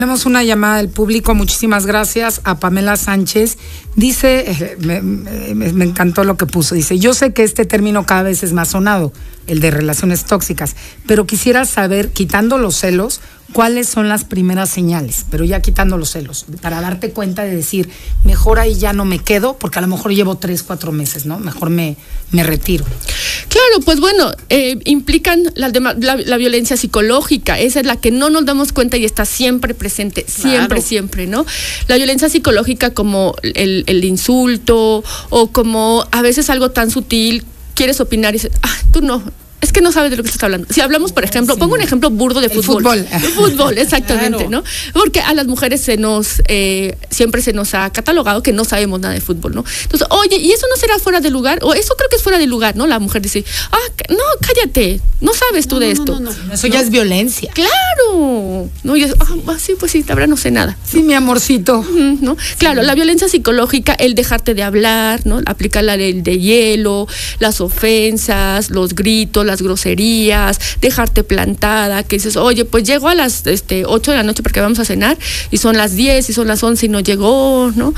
Tenemos una llamada del público, muchísimas gracias a Pamela Sánchez. Dice, me encantó lo que puso, dice, yo sé que este término cada vez es más sonado, el de relaciones tóxicas, pero quisiera saber, quitando los celos, cuáles son las primeras señales, pero ya quitando los celos, para darte cuenta de decir, mejor ahí ya no me quedo, porque a lo mejor llevo 3, 4 meses, ¿no? Mejor me retiro. Claro, pues bueno, implican la violencia psicológica, esa es la que no nos damos cuenta y está siempre presente, siempre, ¿no? La violencia psicológica como el insulto o como a veces algo tan sutil, quieres opinar y dices, tú no, es que no sabes de lo que estás hablando. Si hablamos, por ejemplo, pongo un ejemplo burdo de fútbol. De fútbol, exactamente, claro. ¿no? Porque a las mujeres siempre se nos ha catalogado que no sabemos nada de fútbol, ¿no? Entonces, oye, ¿y eso no será fuera de lugar? O eso creo que es fuera de lugar, ¿no? La mujer dice, no, cállate, no sabes tú de esto. No. Eso ya es violencia. Claro. No, y sí, pues sí, la verdad no sé nada. Sí, mi amorcito. ¿No? Claro, la violencia psicológica, el dejarte de hablar, ¿no? Aplicar la ley de hielo, las ofensas, los gritos, las groserías, dejarte plantada, que dices, oye, pues llego a las 8 de la noche porque vamos a cenar y son las 10 y son las 11 y no llegó, ¿no?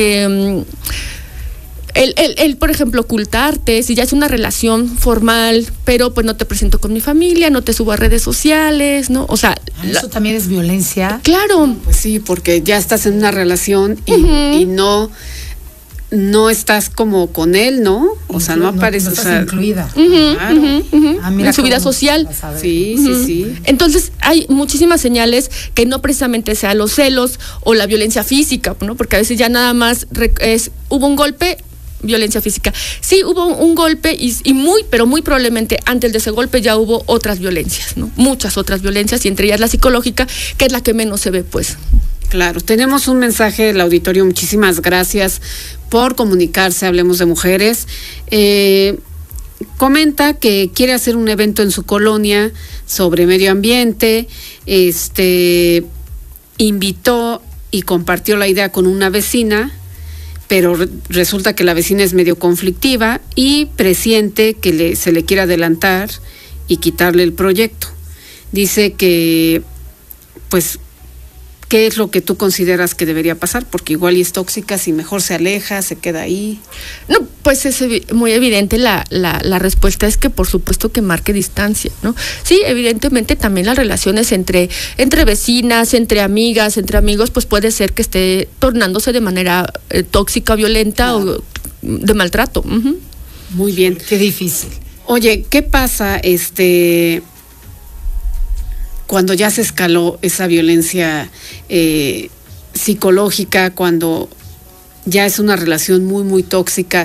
Por ejemplo, ocultarte, si ya es una relación formal, pero pues no te presento con mi familia, no te subo a redes sociales, ¿no? O sea... ¿Eso también es violencia? Claro. Pues sí, porque ya estás en una relación y no estás como con él, ¿no? O sea, no apareces. No estás incluida. Claro. En su vida social. Sí. Entonces, hay muchísimas señales que no precisamente sea los celos o la violencia física, ¿no? Porque a veces ya nada más hubo un golpe, violencia física. Sí, hubo un golpe pero muy probablemente antes de ese golpe ya hubo otras violencias, ¿no? Muchas otras violencias y entre ellas la psicológica, que es la que menos se ve, pues. Claro, tenemos un mensaje del auditorio, muchísimas gracias por comunicarse, Hablemos de Mujeres. Comenta que quiere hacer un evento en su colonia sobre medio ambiente, invitó y compartió la idea con una vecina, pero resulta que la vecina es medio conflictiva y presiente que se le quiere adelantar y quitarle el proyecto. Dice que, pues, ¿qué es lo que tú consideras que debería pasar? Porque igual y es tóxica, si mejor se aleja, se queda ahí. No, pues es muy evidente la respuesta es que por supuesto que marque distancia, ¿no? Sí, evidentemente también las relaciones entre vecinas, entre amigas, entre amigos, pues puede ser que esté tornándose de manera tóxica, violenta o de maltrato. Muy bien. Qué difícil. Oye, ¿qué pasa cuando ya se escaló esa violencia psicológica, cuando ya es una relación muy, muy tóxica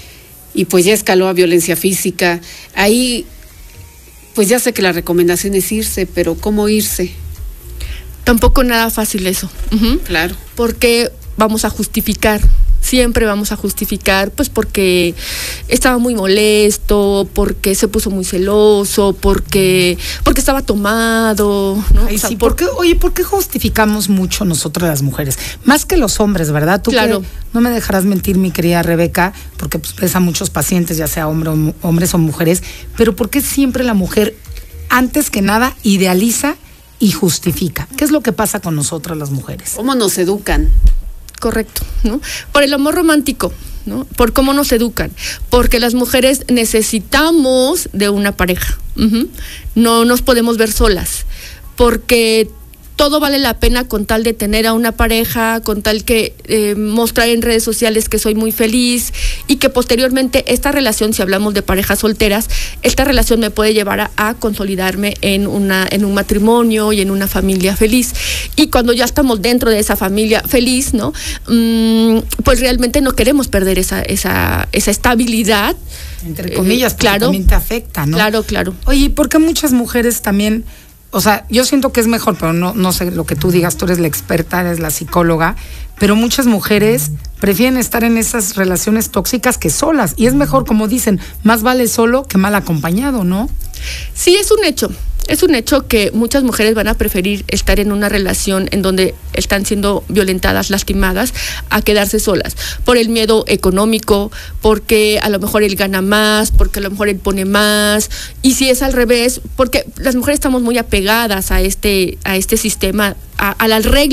y pues ya escaló a violencia física? Ahí, pues ya sé que la recomendación es irse, pero ¿cómo irse? Tampoco nada fácil eso. Claro. Porque vamos a justificar. Siempre vamos a justificar, pues porque estaba muy molesto, porque se puso muy celoso, porque estaba tomado, ¿no? Ay, sí, ¿por qué justificamos mucho nosotras las mujeres? Más que los hombres, ¿verdad? Tú claro. No me dejarás mentir, mi querida Rebeca, porque pues, ves a muchos pacientes, ya sea hombres o mujeres, pero ¿por qué siempre la mujer, antes que nada, idealiza y justifica? ¿Qué es lo que pasa con nosotras las mujeres? ¿Cómo nos educan? Correcto, ¿no? Por el amor romántico, ¿no? Por cómo nos educan, porque las mujeres necesitamos de una pareja, no nos podemos ver solas, porque todo vale la pena con tal de tener a una pareja, con tal que mostrar en redes sociales que soy muy feliz y que posteriormente esta relación, si hablamos de parejas solteras, esta relación me puede llevar a consolidarme en un matrimonio y en una familia feliz. Y cuando ya estamos dentro de esa familia feliz, ¿no? Pues realmente no queremos perder esa estabilidad. Entre comillas, porque claro, también te afecta, ¿no? Claro. Oye, ¿por qué muchas mujeres también... O sea, yo siento que es mejor, pero no sé lo que tú digas, tú eres la experta, eres la psicóloga, pero muchas mujeres prefieren estar en esas relaciones tóxicas que solas, y es mejor, como dicen, más vale solo que mal acompañado, ¿no? Sí, es un hecho. Es un hecho que muchas mujeres van a preferir estar en una relación en donde están siendo violentadas, lastimadas, a quedarse solas, por el miedo económico, porque a lo mejor él gana más, porque a lo mejor él pone más, y si es al revés, porque las mujeres estamos muy apegadas a este sistema, a las reglas